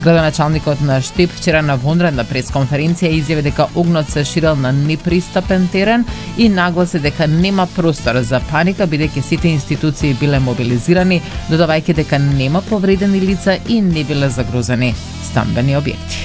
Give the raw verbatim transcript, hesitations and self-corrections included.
Градоначалникот на Штип вчера на вонредна пресконференција изјави дека огнот се ширел на непристапен терен и нагласи дека нема простор за паника бидејќи сите институции биле мобилизирани, додавајќи дека нема повредени лица и не биле загрозени стамбени објекти.